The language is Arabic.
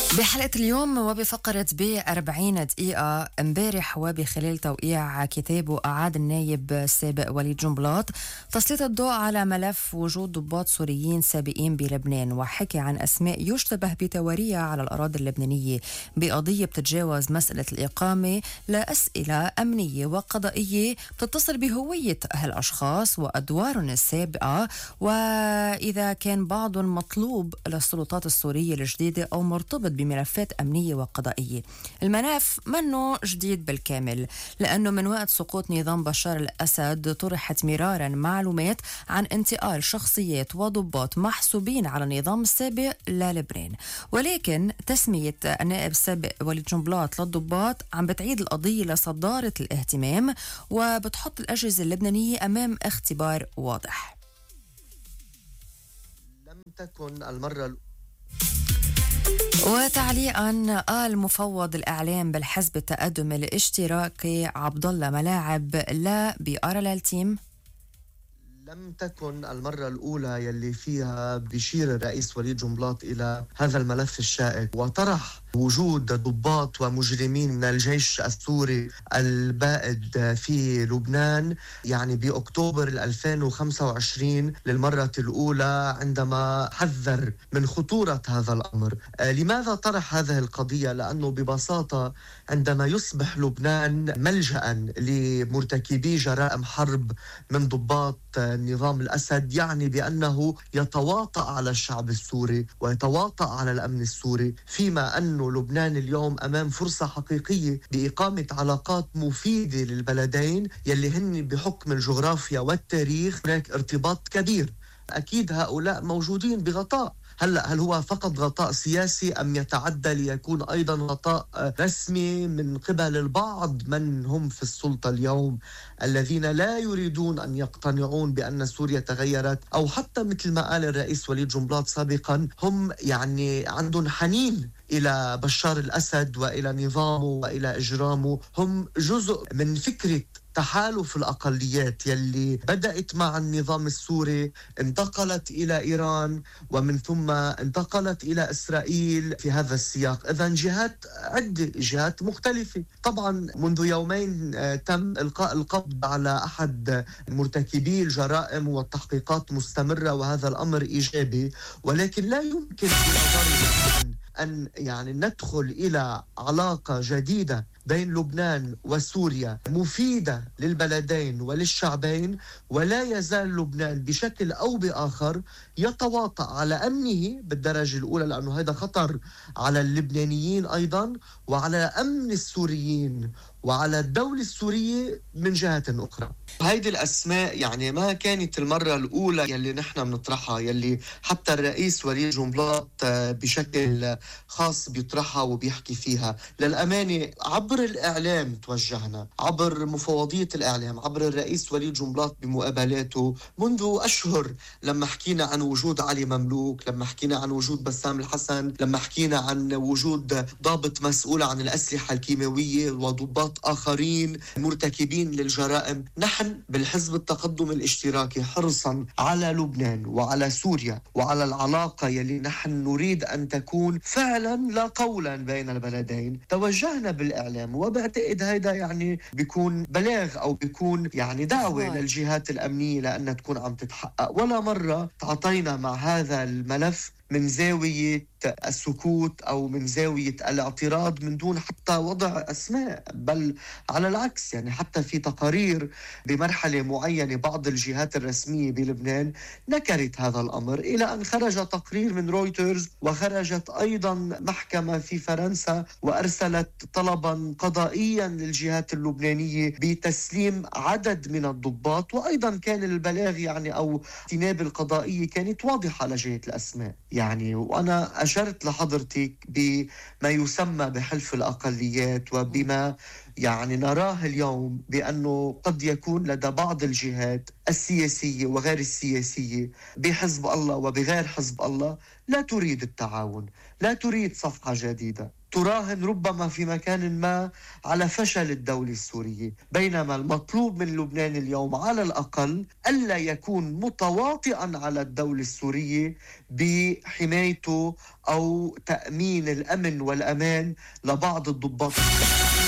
بحلقة اليوم وبفقرة ب40 دقيقة امبارح وبخلال توقيع كتابه أعاد النايب السابق وليد جنبلاط تسليط الضوء على ملف وجود ضباط سوريين سابقين بلبنان، وحكي عن أسماء يشتبه بتورية على الأراضي اللبنانية بقضية بتتجاوز مسألة الإقامة لأسئلة أمنية وقضائية بتتصل بهوية هالأشخاص وأدوارهم السابقة، وإذا كان بعضهم مطلوب للسلطات السورية الجديدة أو مرتبط بملفات أمنية وقضائية. الملف منه جديد بالكامل، لأنه من وقت سقوط نظام بشار الأسد طرحت مرارا معلومات عن انتقال شخصيات وضباط محسوبين على النظام السابق للبنان، ولكن تسمية النائب السابق وليد جنبلاط للضباط عم بتعيد القضية لصدارة الاهتمام وبتحط الأجهزة اللبنانية أمام اختبار واضح. لم تكن المرة. وتعليقا قال مفوض الإعلام بالحزب التقدم الاشتراكي عبد الله ملاعب لا باراليل تيم: لم تكن المرة الأولى يلي فيها بيشير الرئيس وليد جنبلاط إلى هذا الملف الشائك وطرح وجود ضباط ومجرمين من الجيش السوري البائد في لبنان، يعني بأكتوبر 2025 للمرة الأولى، عندما حذر من خطورة هذا الأمر. لماذا طرح هذه القضية؟ لأنه ببساطة عندما يصبح لبنان ملجأ لمرتكبي جرائم حرب من ضباط نظام الأسد، يعني بأنه يتواطأ على الشعب السوري ويتواطأ على الأمن السوري، فيما أن لبنان اليوم أمام فرصة حقيقية بإقامة علاقات مفيدة للبلدين يلي هن بحكم الجغرافيا والتاريخ هناك ارتباط كبير. أكيد هؤلاء موجودين بغطاء. هل هو فقط غطاء سياسي أم يتعدى ليكون أيضا غطاء رسمي من قبل البعض من هم في السلطة اليوم الذين لا يريدون أن يقتنعون بأن سوريا تغيرت، أو حتى مثل ما قال الرئيس وليد جنبلاط سابقا هم يعني عندهم حنين إلى بشار الأسد وإلى نظامه وإلى إجرامه، هم جزء من فكرة تحالف الأقليات يلي بدأت مع النظام السوري، انتقلت إلى إيران ومن ثم انتقلت إلى إسرائيل في هذا السياق. إذن جهات عدة، جهات مختلفة. طبعا منذ يومين تم إلقاء القبض على أحد مرتكبي الجرائم والتحقيقات مستمرة، وهذا الأمر إيجابي، ولكن لا يمكن أن يعني ندخل إلى علاقة جديدة بين لبنان وسوريا مفيدة للبلدين وللشعبين ولا يزال لبنان بشكل أو بآخر يتواطأ على أمنه بالدرجة الأولى، لأنه هذا خطر على اللبنانيين أيضا وعلى أمن السوريين وعلى الدولة السورية من جهة أخرى. هيدي الأسماء يعني ما كانت المرة الأولى يلي نحن بنطرحها، يلي حتى الرئيس وليد جنبلاط بشكل خاص بيطرحها وبيحكي فيها. للأمانة عبر الإعلام توجهنا، عبر مفوضية الإعلام، عبر الرئيس وليد جنبلاط بمقابلاته منذ أشهر، لما حكينا عن وجود علي مملوك، لما حكينا عن وجود بسام الحسن، لما حكينا عن وجود ضابط مسؤول عن الأسلحة الكيماوية وضباط آخرين مرتكبين للجرائم. نحن بالحزب التقدم الاشتراكي حرصا على لبنان وعلى سوريا وعلى العلاقة يلي نحن نريد أن تكون فعلا لا قولا بين البلدين، توجهنا بالإعلام، وبعتقد هيدا يعني بيكون بلاغ أو بيكون يعني دعوة للجهات الأمنية لأنها تكون عم تتحقق. ولا مرة تعطينا مع هذا الملف من زاوية السكوت أو من زاوية الاعتراض من دون حتى وضع أسماء، بل على العكس، يعني حتى في تقارير بمرحلة معينة بعض الجهات الرسمية بلبنان نكرت هذا الأمر، إلى أن خرج تقرير من رويترز وخرجت أيضا محكمة في فرنسا وأرسلت طلبا قضائيا للجهات اللبنانية بتسليم عدد من الضباط، وأيضا كان البلاغ يعني أو التناب القضائية كانت واضحة لجهة الأسماء. يعني وأنا أشرت لحضرتك بما يسمى بحلف الأقليات وبما يعني نراه اليوم بأنه قد يكون لدى بعض الجهات السياسية وغير السياسية بحزب الله وبغير حزب الله لا تريد التعاون، لا تريد صفحة جديدة. تراهن ربما في مكان ما على فشل الدولة السورية، بينما المطلوب من لبنان اليوم على الأقل ألا يكون متواطئا على الدولة السورية بحمايته أو تأمين الأمن والأمان لبعض الضباط.